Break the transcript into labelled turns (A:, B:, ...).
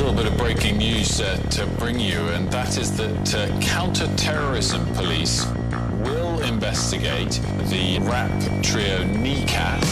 A: little bit of breaking news to bring you, and that is that counter-terrorism police will investigate the rap trio NECAT.